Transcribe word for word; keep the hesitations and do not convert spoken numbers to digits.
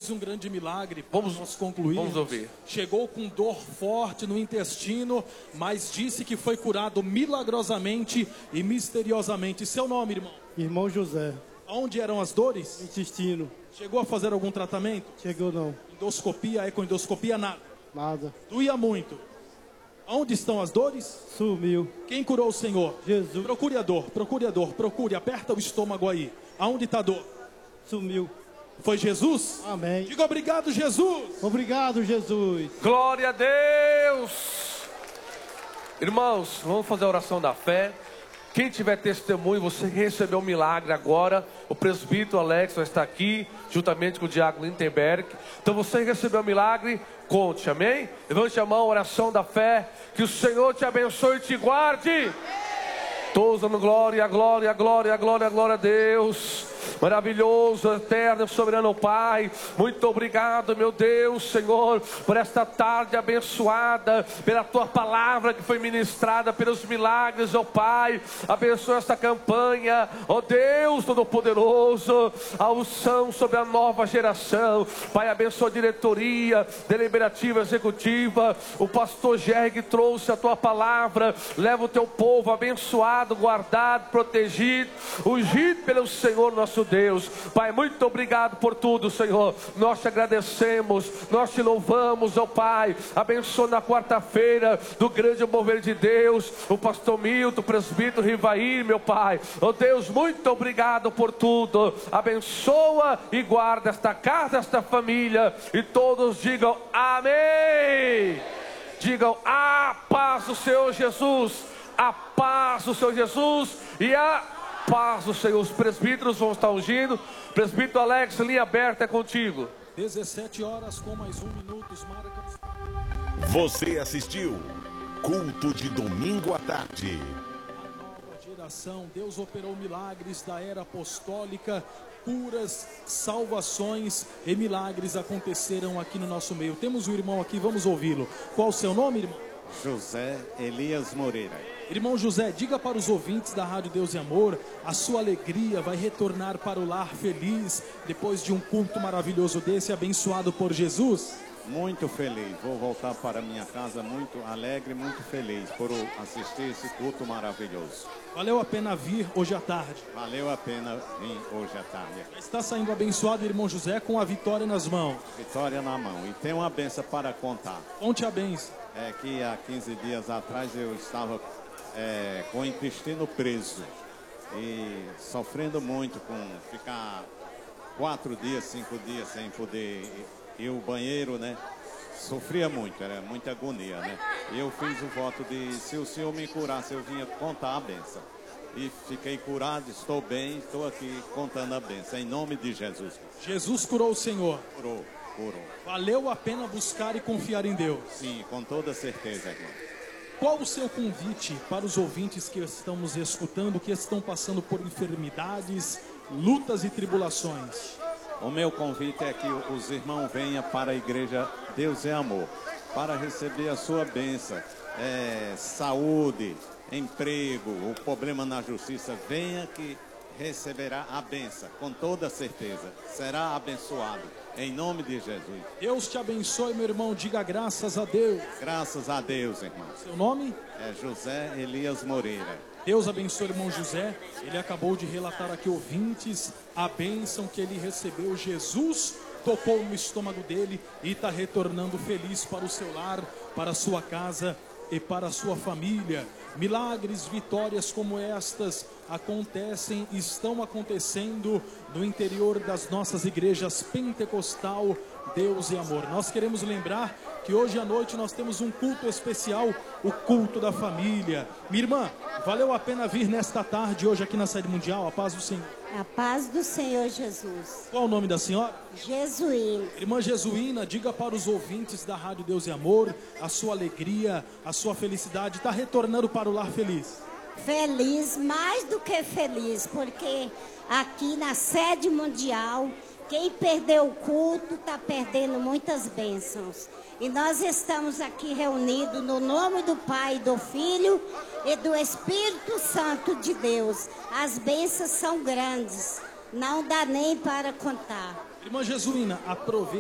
fez um grande milagre. Vamos, nós concluirmos. vamos ouvir. Chegou com dor forte no intestino, mas disse que foi curado milagrosamente e misteriosamente. Seu nome, irmão? Irmão José. Onde eram as dores? Intestino. Chegou a fazer algum tratamento? Chegou não. Endoscopia, ecoendoscopia, nada? Nada. Doía muito. Onde estão as dores? Sumiu. Quem curou o Senhor? Jesus. Procure a dor, procure a dor, procure, aperta o estômago aí. Aonde está a dor? Sumiu. Foi Jesus? Amém. Diga obrigado, Jesus. Obrigado, Jesus. Glória a Deus. Irmãos, vamos fazer a oração da fé. Quem tiver testemunho, você recebeu um milagre agora. O presbítero Alex vai estar aqui, juntamente com o diácono Lindenberg. Então você recebeu um milagre, conte, amém? Levante a mão, oração da fé. Que o Senhor te abençoe e te guarde. Todos dando glória, glória, glória, glória, glória a Deus. Maravilhoso, eterno, soberano Pai, muito obrigado, meu Deus, Senhor, por esta tarde abençoada, pela Tua palavra que foi ministrada, pelos milagres, ó Pai. Abençoa esta campanha, ó Deus Todo-Poderoso, a unção sobre a nova geração. Pai, abençoa a diretoria, deliberativa, executiva, o pastor Jerry que trouxe a Tua palavra. Leva o Teu povo abençoado, guardado, protegido, ungido pelo Senhor nosso Deus. Pai, muito obrigado por tudo, Senhor. Nós te agradecemos, nós te louvamos, ó Pai. Abençoa na quarta-feira do grande mover de Deus o pastor Milton, o presbítero Rivair, meu Pai. Ó Deus, muito obrigado por tudo. Abençoa e guarda esta casa, esta família, e todos digam amém. Digam a paz do Senhor Jesus, a paz do Senhor Jesus e a paz do Senhor. Os presbíteros vão estar ungindo. Presbítero Alex, linha aberta é contigo. dezessete horas com mais um minuto. Marca... Você assistiu Culto de Domingo à Tarde. A nova geração, Deus operou milagres da era apostólica. Curas, salvações e milagres aconteceram aqui no nosso meio. Temos um irmão aqui, vamos ouvi-lo. Qual o seu nome, irmão? José Elias Moreira. Irmão José, diga para os ouvintes da Rádio Deus e Amor, a sua alegria vai retornar para o lar feliz, depois de um culto maravilhoso desse, abençoado por Jesus? Muito feliz, vou voltar para minha casa muito alegre, muito feliz por assistir esse culto maravilhoso. Valeu a pena vir hoje à tarde? Valeu a pena vir hoje à tarde. Está saindo abençoado, irmão José, com a vitória nas mãos. Vitória na mão, e tem uma benção para contar. Conte a benção. É que há quinze dias atrás eu estava é, com o intestino preso e sofrendo muito com ficar quatro dias, cinco dias sem poder ir ao banheiro, né? Sofria muito, era muita agonia, né? E eu fiz o voto de, se o Senhor me curasse, eu vinha contar a benção. E fiquei curado, estou bem, estou aqui contando a benção, em nome de Jesus. Jesus curou o Senhor. Curou, curou. Valeu a pena buscar e confiar em Deus. Sim, com toda certeza, irmão. Qual o seu convite para os ouvintes que estão nos escutando, que estão passando por enfermidades, lutas e tribulações? O meu convite é que os irmãos venham para a igreja Deus é Amor, para receber a sua bênção, é, saúde, emprego, o problema na justiça. Venha que receberá a bênção, com toda certeza, será abençoado, em nome de Jesus. Deus te abençoe, meu irmão, diga graças a Deus. Graças a Deus, irmão. Seu nome? É José Elias Moreira. Deus abençoe o irmão José. Ele acabou de relatar aqui, ouvintes, a bênção que ele recebeu. Jesus tocou no estômago dele e está retornando feliz para o seu lar, para a sua casa e para a sua família. Milagres, vitórias como estas acontecem, estão acontecendo no interior das nossas igrejas pentecostal Deus e Amor. Nós queremos lembrar que hoje à noite nós temos um culto especial, o culto da família. Minha irmã, valeu a pena vir nesta tarde hoje aqui na Sede Mundial? A paz do Senhor. A paz do Senhor Jesus. Qual o nome da senhora? Jesuína. Irmã Jesuína, diga para os ouvintes da Rádio Deus e Amor, a sua alegria, a sua felicidade, está retornando para o lar feliz. Feliz, mais do que feliz, porque aqui na Sede Mundial, quem perdeu o culto está perdendo muitas bênçãos. E nós estamos aqui reunidos no nome do Pai, do Filho e do Espírito Santo de Deus. As bênçãos são grandes, não dá nem para contar. Irmã Jesuína, aproveite.